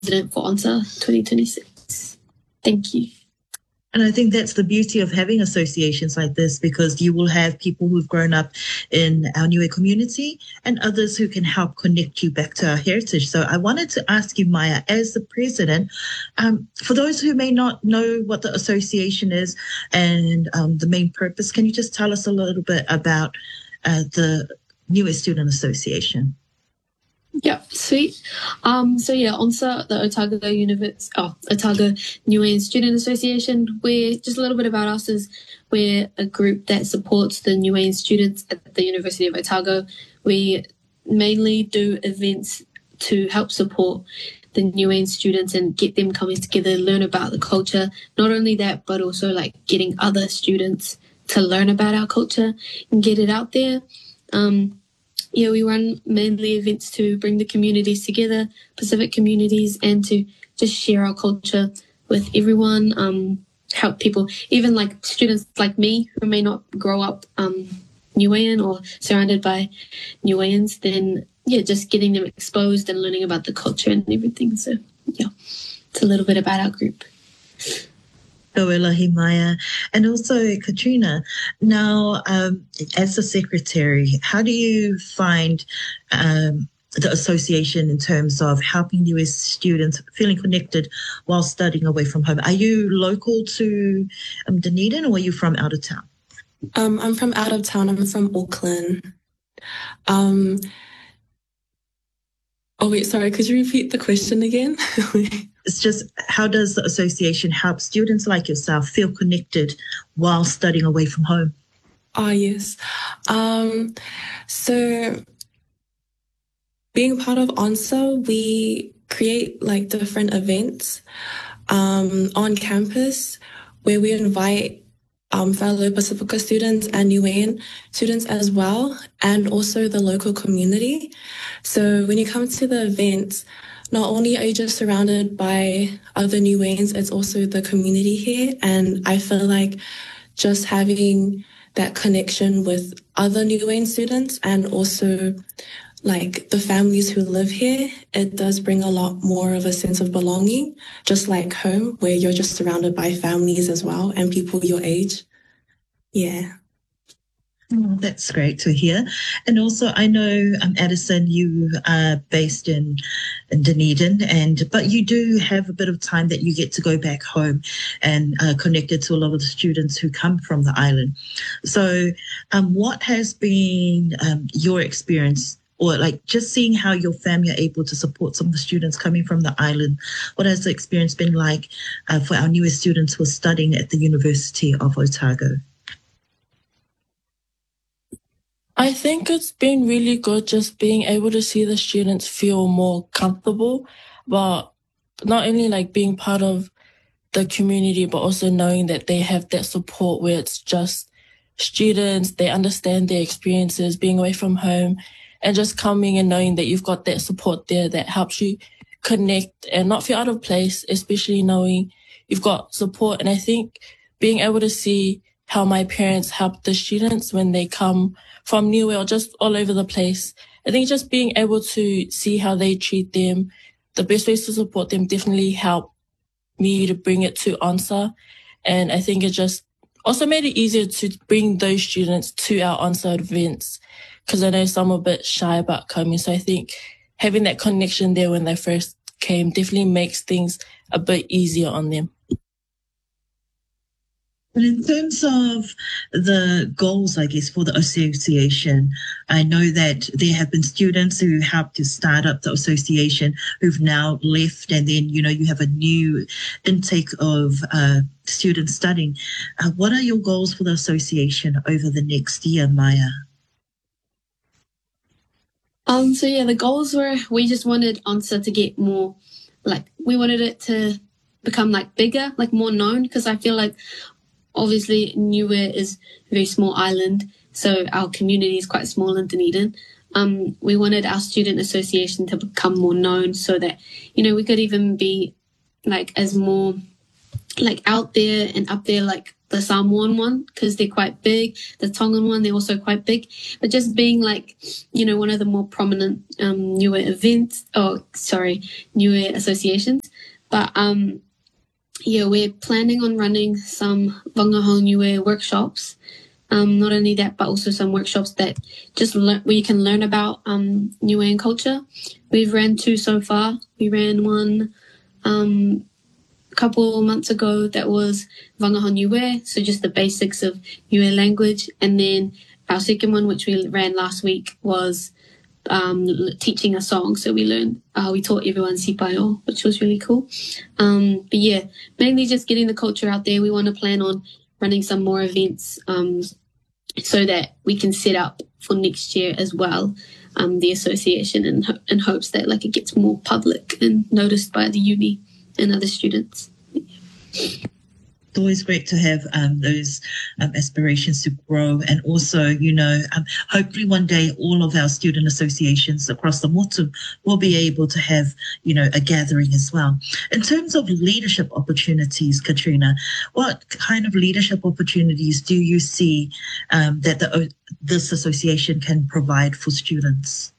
president for ONSA 2026. Thank you. And I think that's the beauty of having associations like this, because you will have people who've grown up in our Niue community and others who can help connect you back to our heritage. So I wanted to ask you, Maya, as the president, for those who may not know what the association is and the main purpose, can you just tell us a little bit about the Niue Student Association? Yeah, sweet. ONSA, the Otago Niuean Student Association, just a little bit about us is we're a group that supports the Niuean students at the University of Otago. We mainly do events to help support the Niuean students and get them coming together, learn about the culture. Not only that, but also like getting other students to learn about our culture and get it out there. We run mainly events to bring the communities together, Pacific communities, and to just share our culture with everyone, help people, even like students like me who may not grow up Niuean or surrounded by Niueans, then just getting them exposed and learning about the culture and everything. So it's a little bit about our group. Koelahi, Maya. And also, Katrina, now, as the secretary, how do you find the association in terms of helping you as students feeling connected while studying away from home? Are you local to Dunedin, or are you from out of town? I'm from out of town. I'm from Auckland. Sorry, could you repeat the question again? It's just, how does the association help students like yourself feel connected while studying away from home? Yes. So being part of ONSA, we create like different events on campus where we invite fellow Pacifica students and Niuean students as well, and also the local community. So when you come to the events, not only are you just surrounded by other Niueans, it's also the community here. And I feel like just having that connection with other Niuean students and also like the families who live here, it does bring a lot more of a sense of belonging, just like home, where you're just surrounded by families as well and people your age. Yeah. Oh, that's great to hear. And also, I know, Addison, you are based in Dunedin, but you do have a bit of time that you get to go back home and connected to a lot of the students who come from the island. So what has been your experience, or like just seeing how your family are able to support some of the students coming from the island? What has the experience been like for our newest students who are studying at the University of Otago? I think it's been really good just being able to see the students feel more comfortable, but not only like being part of the community, but also knowing that they have that support where it's just students, they understand their experiences being away from home, and just coming and knowing that you've got that support there that helps you connect and not feel out of place, especially knowing you've got support. And I think being able to see how my parents help the students when they come from Niue or just all over the place, I think just being able to see how they treat them, the best ways to support them definitely helped me to bring it to ONSA. And I think it just also made it easier to bring those students to our ONSA events, because I know some are a bit shy about coming. So I think having that connection there when they first came definitely makes things a bit easier on them. And in terms of the goals, I guess, for the association, I know that there have been students who helped to start up the association who've now left, and then, you have a new intake of students studying. What are your goals for the association over the next year, Maya? The goals were, we just wanted ONSA to get more, we wanted it to become bigger, more known, because I feel like obviously Niue is a very small island, so our community is quite small in Dunedin. We wanted our student association to become more known so that, we could even be as more out there and up there the Samoan one because they're quite big. The Tongan one, they're also quite big. But just being like, you know, one of the more prominent newer events, newer associations. But yeah, we're planning on running some Wangahau Niue workshops. Not only that, but also some workshops that just where you can learn about Niuean culture. We've ran 2 so far. We ran one a couple months ago that was Wangahau Niue, so just the basics of Niue language. And then our second one, which we ran last week, was teaching a song. So we taught everyone Sipaio, which was really cool. But yeah, mainly just getting the culture out there. We want to plan on running some more events so that we can set up for next year as well, the association, in hopes that like it gets more public and noticed by the uni and other students. It's always great to have those aspirations to grow, and also, you know, hopefully one day all of our student associations across the Motu will be able to have, you know, a gathering as well. In terms of leadership opportunities, Katrina, what kind of leadership opportunities do you see that this association can provide for students?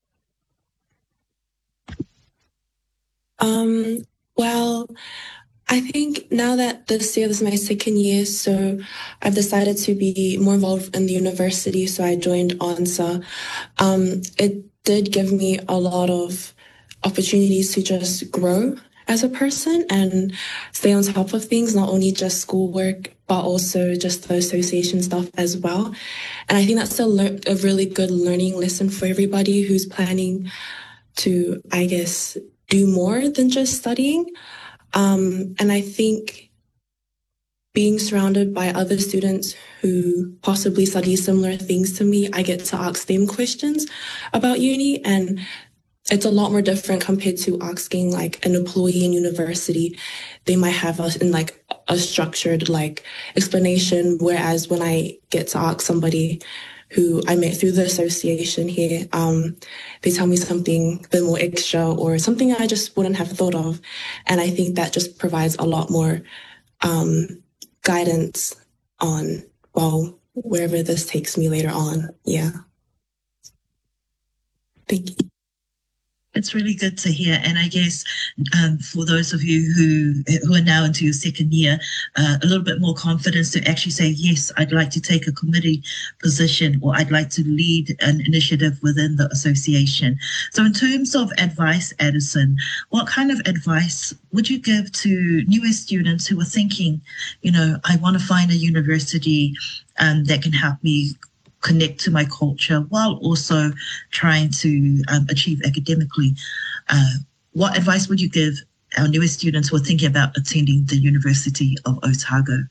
Well, I think now that this year is my second year, so I've decided to be more involved in the university. So I joined ONSA. It did give me a lot of opportunities to just grow as a person and stay on top of things, not only just schoolwork, but also just the association stuff as well. And I think that's a really good learning lesson for everybody who's planning to, I guess, do more than just studying. And I think being surrounded by other students who possibly study similar things to me, I get to ask them questions about uni, and it's a lot more different compared to asking like an employee in university. They might have a structured like explanation, whereas when I get to ask somebody who I met through the association here, they tell me something a bit more extra or something I just wouldn't have thought of. And I think that just provides a lot more guidance on, well, wherever this takes me later on. Yeah. Thank you. It's really good to hear. And I guess for those of you who are now into your second year, a little bit more confidence to actually say, yes, I'd like to take a committee position, or I'd like to lead an initiative within the association. So in terms of advice, Addison, what kind of advice would you give to newer students who are thinking, you know, I want to find a university that can help me connect to my culture while also trying to achieve academically? What advice would you give our newest students who are thinking about attending the University of Otago?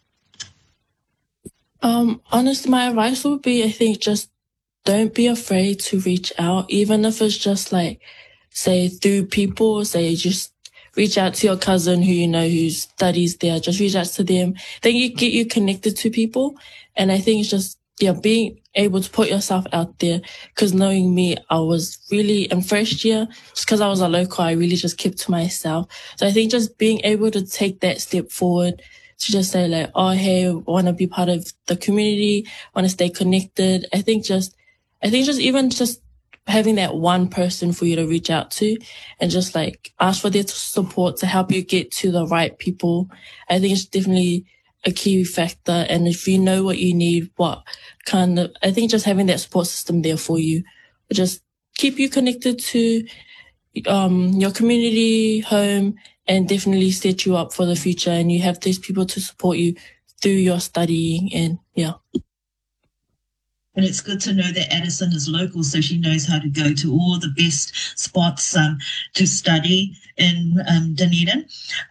Honestly, my advice would be, I think, just don't be afraid to reach out, even if it's just like, say, through people, say, just reach out to your cousin who you know who studies there, just reach out to them. Then you get you connected to people. And I think it's just, yeah, being able to put yourself out there, because knowing me, I was really in first year, just because I was a local, I really just kept to myself. So I think just being able to take that step forward to just say like, oh, hey, I want to be part of the community, want to stay connected. I think just even just having that one person for you to reach out to and just like ask for their support to help you get to the right people. I think it's definitely a key factor. And if you know what you need, I think just having that support system there for you will just keep you connected to your community, home, and definitely set you up for the future. And you have these people to support you through your studying, and yeah. And it's good to know that Addison is local, so she knows how to go to all the best spots to study in Dunedin.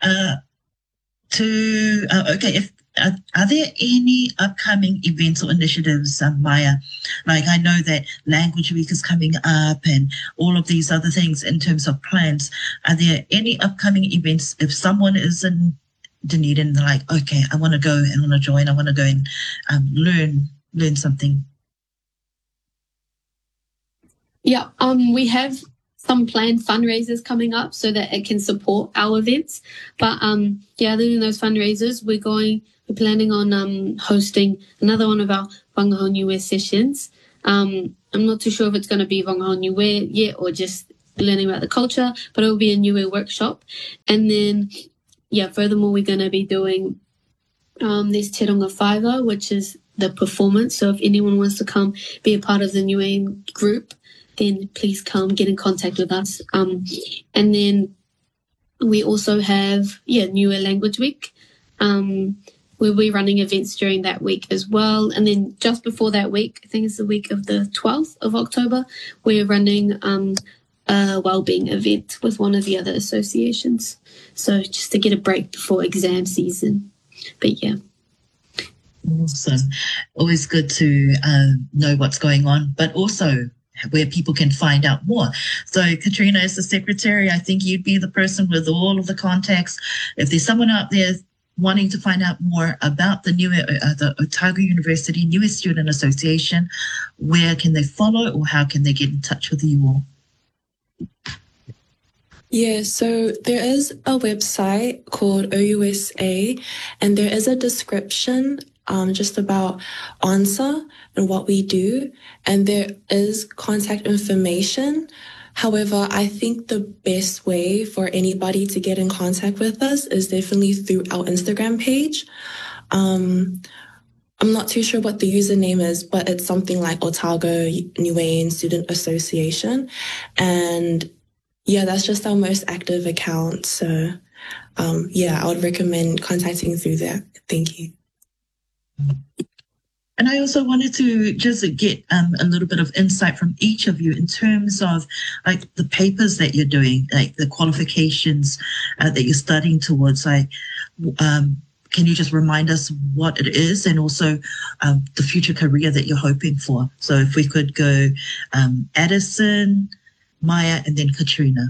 Are there any upcoming events or initiatives, Maya? Like, I know that Language Week is coming up and all of these other things in terms of plans. Are there any upcoming events? If someone is in Dunedin, they're like, okay, I want to go and want to join, I want to go and learn something. Yeah, we have some planned fundraisers coming up so that it can support our events. But yeah, other than those fundraisers, we're planning on hosting another one of our Whangaho Niue sessions. I'm not too sure if it's going to be Whangaho Niue yet or just learning about the culture, but it will be a Niue workshop. And then, yeah, furthermore, we're going to be doing this Te Ronga Whaiva, which is the performance. So if anyone wants to come be a part of the Niue group, then please come get in contact with us. And then we also have, Niue Language Week. We'll be running events during that week as well. And then just before that week, I think it's the week of the 12th of October, we're running a wellbeing event with one of the other associations. So just to get a break before exam season. But yeah. Awesome. Always good to know what's going on, but also where people can find out more. So Katrina, as the secretary, I think you'd be the person with all of the contacts. If there's someone out there wanting to find out more about the Otago University Niue Student Association, where can they follow or how can they get in touch with you all? Yeah, so there is a website called OUSA, and there is a description just about ONSA and what we do, and there is contact information. However, I think the best way for anybody to get in contact with us is definitely through our Instagram page. I'm not too sure what the username is, but it's something like Otago Niuean Student Association. And yeah, that's just our most active account. So yeah, I would recommend contacting through there. Thank you. And I also wanted to just get a little bit of insight from each of you in terms of like the papers that you're doing, like the qualifications that you're studying towards. Like, can you just remind us what it is and also the future career that you're hoping for? So if we could go Addison, Maya, and then Katrina.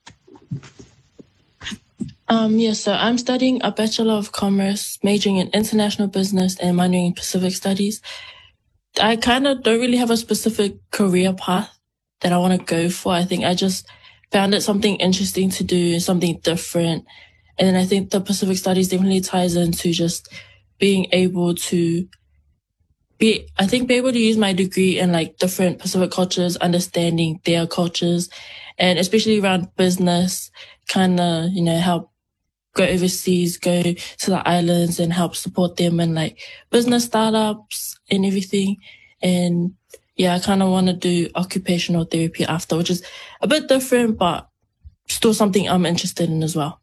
So I'm studying a Bachelor of Commerce, majoring in International Business and minoring in Pacific Studies. I kind of don't really have a specific career path that I want to go for. I think I just found it something interesting to do, something different. And then I think the Pacific Studies definitely ties into just being able to be able to use my degree in like different Pacific cultures, understanding their cultures, and especially around business, kind of, help go overseas, go to the islands and help support them in like business startups and everything. And yeah, I kind of want to do occupational therapy after, which is a bit different, but still something I'm interested in as well.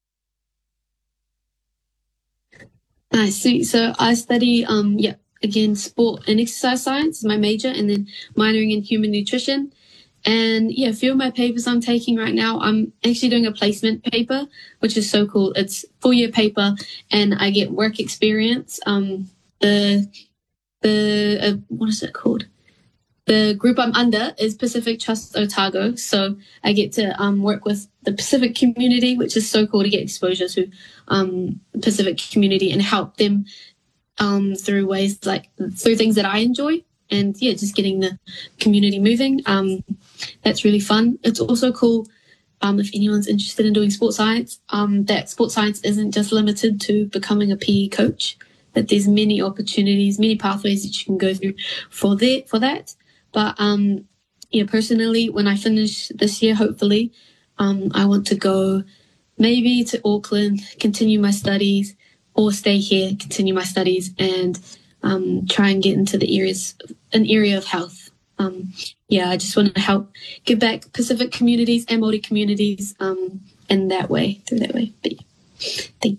Nice. Sweet. So I study, again, sport and exercise science is my major, and then minoring in human nutrition. And yeah, a few of my papers I'm taking right now, I'm actually doing a placement paper, which is so cool. It's 4-year paper and I get work experience. What is it called? The group I'm under is Pacific Trust Otago. So I get to work with the Pacific community, which is so cool to get exposure to the Pacific community and help them through things that I enjoy. And yeah, just getting the community moving. That's really fun. It's also cool if anyone's interested in doing sports science, that sports science isn't just limited to becoming a PE coach, that there's many opportunities, many pathways that you can go through for that. But personally, when I finish this year, hopefully, I want to go maybe to Auckland, continue my studies, or stay here, continue my studies, and try and get into an area of health. I just want to help give back Pacific communities and Māori communities through that way. But yeah, thank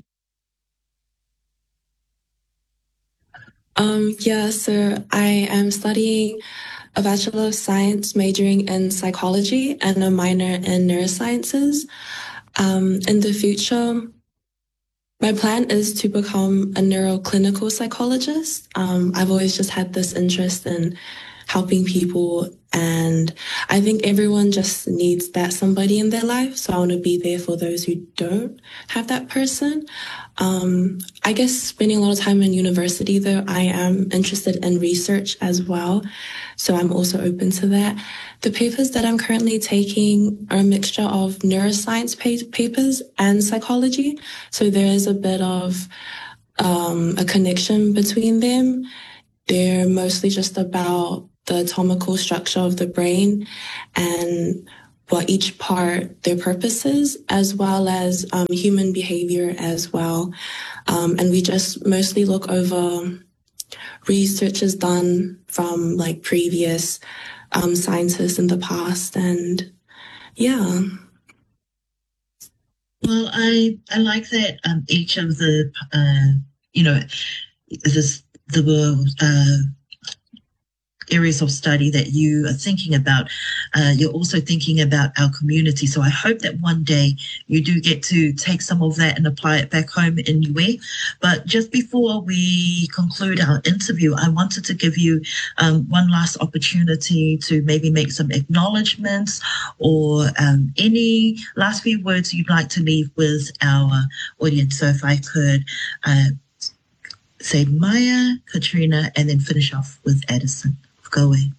you. So I am studying a Bachelor of Science, majoring in psychology and a minor in neurosciences. In the future, my plan is to become a neuroclinical psychologist. I've always just had this interest in helping people. And I think everyone just needs that somebody in their life. So I want to be there for those who don't have that person. I guess spending a lot of time in university, though, I am interested in research as well. So I'm also open to that. The papers that I'm currently taking are a mixture of neuroscience papers and psychology. So there is a bit of a connection between them. They're mostly just about the anatomical structure of the brain and what each part, their purpose is, as well as human behavior as well. And we just mostly look over researches done from like previous scientists in the past. And yeah. Well, I like that each of the, the areas of study that you are thinking about, you're also thinking about our community. So I hope that one day you do get to take some of that and apply it back home in Niue. But just before we conclude our interview, I wanted to give you one last opportunity to maybe make some acknowledgements or any last few words you'd like to leave with our audience. So if I could say Maya, Katrina, and then finish off with Addison. Go away.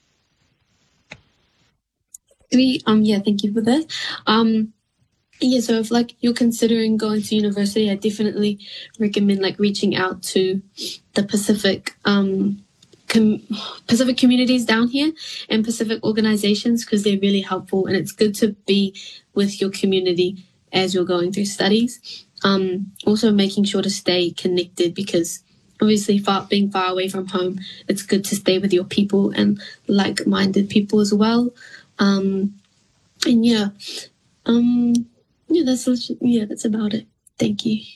Yeah, thank you for that. Yeah, so if like you're considering going to university, I definitely recommend like reaching out to the Pacific Pacific communities down here and Pacific organizations, because they're really helpful, and it's good to be with your community as you're going through studies. Also making sure to stay connected, because obviously being far away from home, it's good to stay with your people and like-minded people as well. And that's about it. Thank you.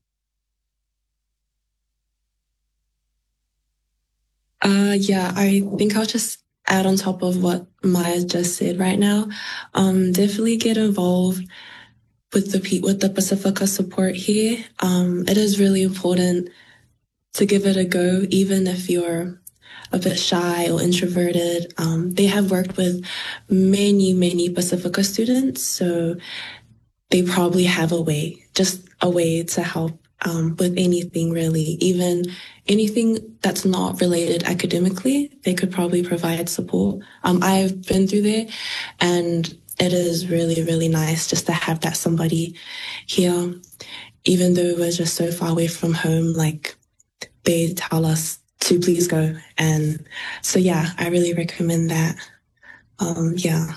Yeah, I think I'll just add on top of what Maya just said right now. Definitely get involved with the Pacifica support here. It is really important to give it a go, even if you're a bit shy or introverted. They have worked with many Pacifica students, so they probably have a way to help with anything really, even anything that's not related academically. They could probably provide support. I've been through there, and it is really, really nice just to have that somebody here, even though we're just so far away from home. Like, they tell us to please go. And so, yeah, I really recommend that. Yeah.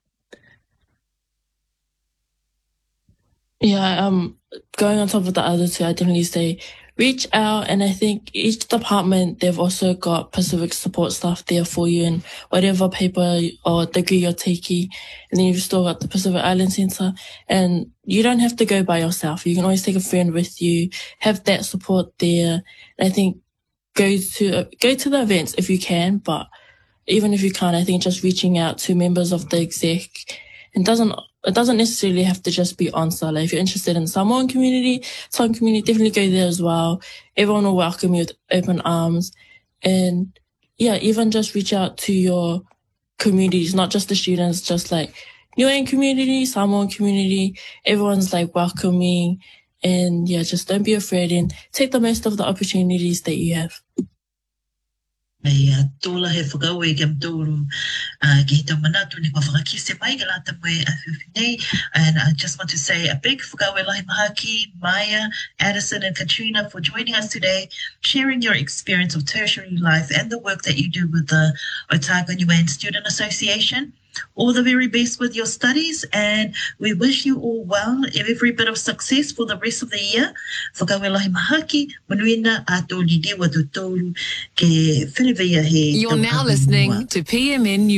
Yeah, going on top of the other two, I definitely say reach out, and I think each department, they've also got Pacific support staff there for you in whatever paper or degree you're taking. And then you've still got the Pacific Island Centre, and you don't have to go by yourself. You can always take a friend with you, have that support there. And I think go to the events if you can, but even if you can't, I think just reaching out to members of the exec, it doesn't necessarily have to just be ONSA. Like, if you're interested in Samoan community, definitely go there as well. Everyone will welcome you with open arms. And yeah, even just reach out to your communities, not just the students, just like Niuean community, Samoan community. Everyone's like welcoming. And yeah, just don't be afraid and take the most of the opportunities that you have. Tola he whakau e kam tōru ki he tau manatu ni kwa whakakise mai ka lata moe a whiwhinei. And I just want to say a big whakau e lahi mahaki, Maya, Addison, and Katrina for joining us today, sharing your experience of tertiary life and the work that you do with the Otago Niuean Student Association. All the very best with your studies, and we wish you all well, every bit of success for the rest of the year. Whakawelahi mahaki, manuina a tōni diwa tu tōru ke whenewea he. You're now listening to PMN